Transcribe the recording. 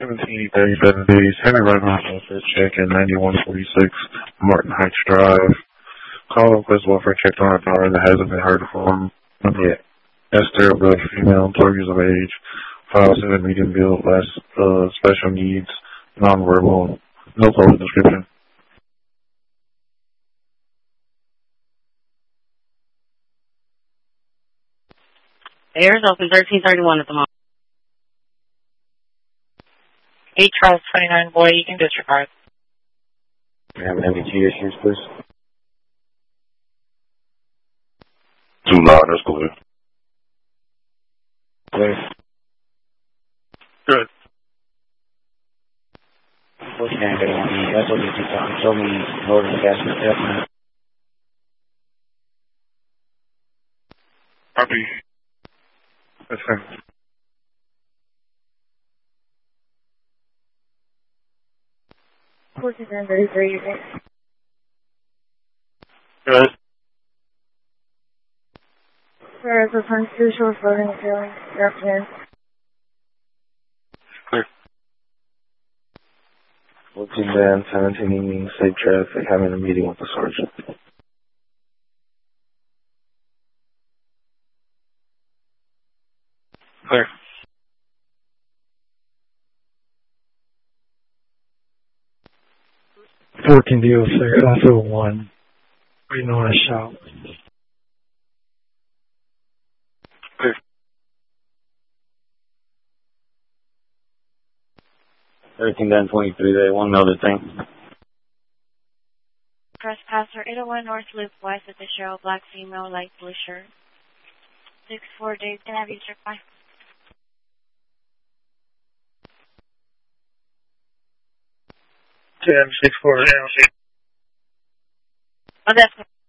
1737 days. Heavy right on welfare check at 9146 Martin Heights Drive. Call request welfare check on our daughter that hasn't been heard from yet. Esther, black female, 12 years of age. 5'7", medium build, special needs, nonverbal, no close description. Air's open 1331 at the moment. 8 Charles 29 boy, you can disregard. We have any G issues, please? Too loud, that's clear. Clear. Good. What's your name, baby? That's what you keep talking. Show me Northern Gas and Copy. That's fine. Good. There is a constitutional floating ceiling. Good afternoon. Clear. 14 van, 17 evening, safe traffic, having a meeting with the sergeant. Clear. Deal 6, also 1. Waiting on a shout. Clear. Everything done 23 day, one other thing. Trespasser 801 North Loop West at the Cheryl, black female, light blue shirt. 6-4 days, can I have you check by? Ten 6-4 down. Oh, that's